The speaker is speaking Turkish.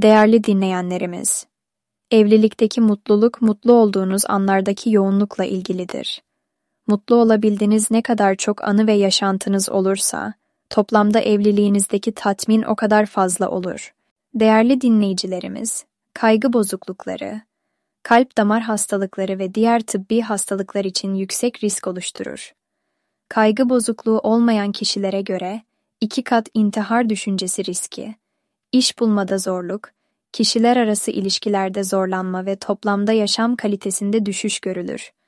Değerli dinleyenlerimiz, evlilikteki mutluluk, mutlu olduğunuz anlardaki yoğunlukla ilgilidir. Mutlu olabildiğiniz ne kadar çok anı ve yaşantınız olursa, toplamda evliliğinizdeki tatmin o kadar fazla olur. Değerli dinleyicilerimiz, kaygı bozuklukları, kalp damar hastalıkları ve diğer tıbbi hastalıklar için yüksek risk oluşturur. Kaygı bozukluğu olmayan kişilere göre 2 kat intihar düşüncesi riski, iş bulmada zorluk, kişiler arası ilişkilerde zorlanma ve toplamda yaşam kalitesinde düşüş görülür.